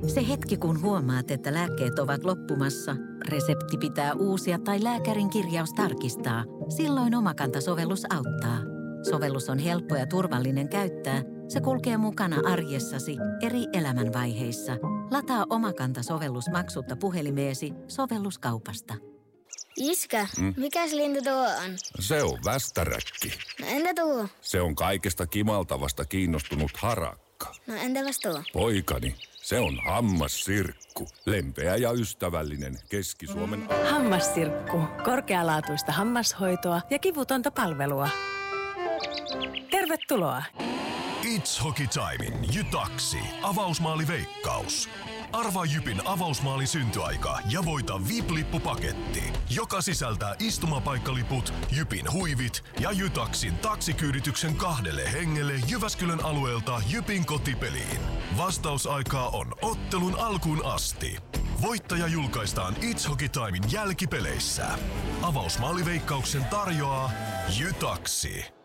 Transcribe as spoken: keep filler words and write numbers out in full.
Se hetki, kun huomaat, että lääkkeet ovat loppumassa, resepti pitää uusia tai lääkärin kirjaus tarkistaa, silloin Omakanta-sovellus auttaa. Sovellus on helppo ja turvallinen käyttää. Se kulkee mukana arjessasi eri elämänvaiheissa. Lataa Omakanta-sovellus maksutta puhelimeesi sovelluskaupasta. Iskä, mm? mikäs lintu tuo on? Se on västäräkki. No entä tuo? Se on kaikesta kimaltavasta kiinnostunut harakka. No entäpäs tuo? Poikani, se on hammassirkku. Lempeä ja ystävällinen Keski-Suomen... Hammassirkku. Korkealaatuista hammashoitoa ja kivutonta palvelua. Tervetuloa! It's Hockey Timein Jytaksi. Avausmaaliveikkaus. Arvaa Jypin avausmaalin syntyaika ja voita V I P-lippupaketti, joka sisältää istumapaikkaliput, Jypin huivit ja Jytaksin taksikyydityksen kahdelle hengelle Jyväskylän alueelta Jypin kotipeliin. Vastausaikaa on ottelun alkuun asti. Voittaja julkaistaan It's Hockey Timein jälkipeleissä. Avausmaaliveikkauksen tarjoaa Jytaksi.